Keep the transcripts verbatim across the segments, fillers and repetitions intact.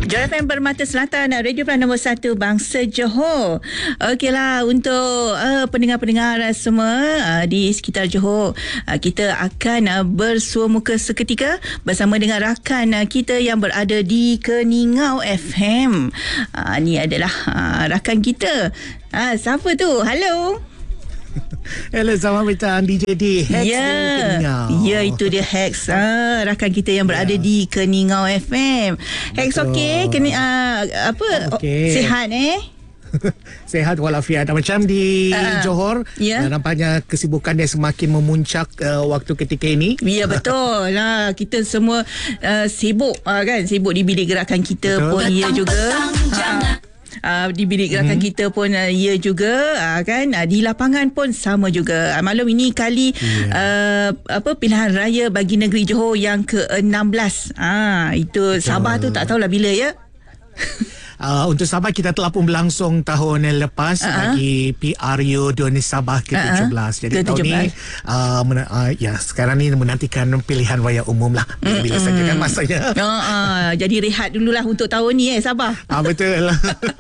Johor F M Permata Selatan, Radio Pelan nombor satu Bangsa Johor. Okeylah, untuk uh, pendengar-pendengar semua uh, di sekitar Johor, uh, kita akan uh, bersua muka seketika bersama dengan rakan uh, kita yang berada di Keningau F M. Uh, ni adalah uh, rakan kita. Uh, siapa tu? Halo. Hello, selamat petang D J D Hex ya, di Keningau. Ya, itu dia Hex, ah, rakan kita yang berada ya. di Keningau F M. Hex, okey, kena uh, apa? Okay. Sihat eh? Sehat walafiat. Macam di uh, Johor, ya. nampaknya kesibukan dia semakin memuncak uh, waktu ketika ini. Ya, betul. Nah, kita semua uh, sibuk uh, kan, sibuk di bilik gerakan kita betul. pun ya juga. Uh, di bilik gerakan hmm. kita pun uh, ya juga uh, kan uh, di lapangan pun sama juga. Uh, maklum ini kali yeah. uh, apa pilihan raya bagi negeri Johor yang ke enam belas. Ah uh, itu Sabah tu tak tahulah bila ya. Uh, untuk Sabah kita telah pun berlangsung tahun yang lepas uh-huh. bagi P R U Doni Sabah ke tujuh belas. Uh-huh. Jadi ke tahun ni uh, men- uh, ya sekarang ni menantikan pilihan raya umum lah. Mm-hmm. Bila saja kan masanya. Uh, uh, jadi rehat dululah untuk tahun ni eh Sabah. Ah uh, betul.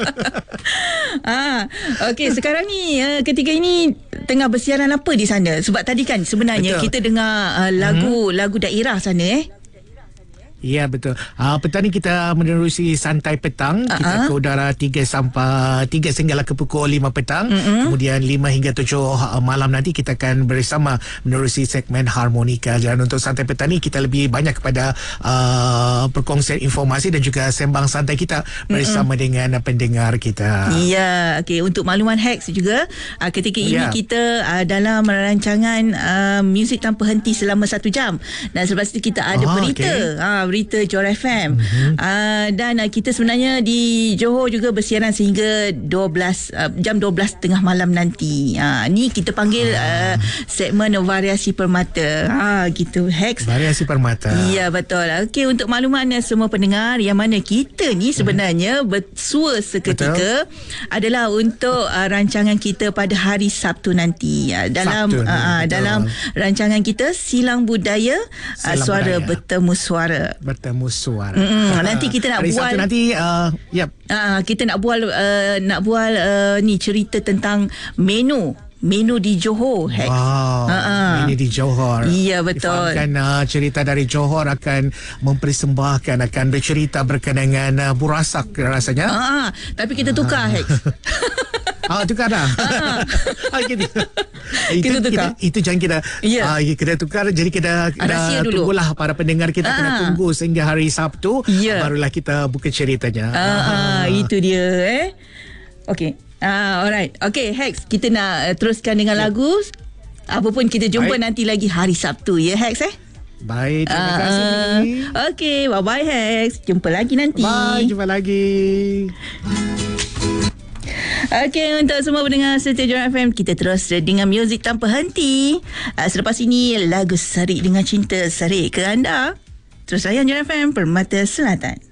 ah okey, sekarang ni uh, ketika ini tengah bersiaran apa di sana? Sebab tadi kan sebenarnya betul. kita dengar uh, lagu hmm. lagu daerah sana eh. Ya, betul. Uh, petang ni kita menerusi santai petang. Uh-huh. Kita ke udara tiga sampai tiga sehinggalah ke pukul lima petang. Uh-huh. Kemudian lima hingga tujuh uh, malam nanti kita akan bersama menerusi segmen harmonika. Dan untuk santai petang ni kita lebih banyak kepada uh, perkongsian informasi dan juga sembang santai kita bersama uh-huh. dengan pendengar kita. Ya, okey, untuk makluman Hex juga, uh, ketika ini yeah. kita uh, dalam rancangan uh, muzik tanpa henti selama satu jam. Dan selepas itu kita ada oh, berita. Okay. Uh, berita Johor F M. Mm-hmm. Uh, dan uh, kita sebenarnya di Johor juga bersiaran sehingga dua belas uh, jam dua belas tengah malam nanti. Uh, ni kita panggil uh, segmen variasi permata. Ha uh, gitu Hex. Variasi permata. Ya, betul. Okey, untuk makluman semua pendengar yang mana kita ni sebenarnya mm. bersua seketika betul. adalah untuk uh, rancangan kita pada hari Sabtu nanti. Uh, dalam Sabtu, uh, dalam rancangan kita Silang Budaya, Silang uh, Suara Budaya. Bertemu Suara. Bertemu suara. Mm-hmm. Nanti kita nak hari bual. Sabtu nanti, uh, yep. uh, kita nak bual, uh, nak bual uh, ni cerita tentang menu. Menu di Johor. Hex. Wow, uh-uh. menu di Johor. Iya, betul. Difahamkan uh, cerita dari Johor akan mempersembahkan, akan bercerita berkenaan dengan uh, burasak rasanya. Uh-uh. Tapi kita tukar, uh. Hex. Ah, tukar dah. Ah, gitu. Itu, kita tukar. Kita, itu jangan kita yeah. uh, kita tukar. Jadi kita, kita tunggulah para pendengar kita ah. kena tunggu sehingga hari Sabtu yeah. barulah kita buka ceritanya. Ah, ah. Itu dia eh. Okey. Ah, alright. Okey, Hex, kita nak uh, teruskan dengan yeah. lagu. Apa pun kita jumpa Baik. nanti lagi hari Sabtu ya, Hex eh. Baik, terima uh, kasih. Okey, bye-bye Hex. Jumpa lagi nanti. Bye, jumpa lagi. Okey, untuk semua pendengar setia Johor F M, kita terus dengan muzik tanpa henti. Uh, selepas ini lagu Serik dengan Cinta Serik ke anda. Terus layan Johor F M Permata Selatan.